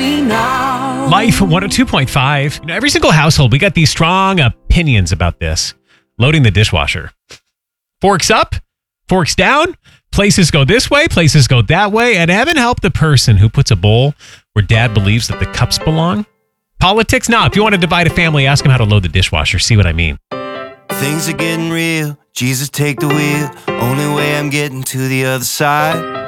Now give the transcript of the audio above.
me now. Life 102.5. Every single household, we got these strong opinions about this. Loading the dishwasher. Forks up, forks down. Places go this way, places go that way. And heaven help the person who puts a bowl where dad believes that the cups belong. Politics? Nah, if you want to divide a family, ask them how to load the dishwasher. See what I mean? Things are getting real. Jesus, take the wheel. Only way I'm getting to the other side.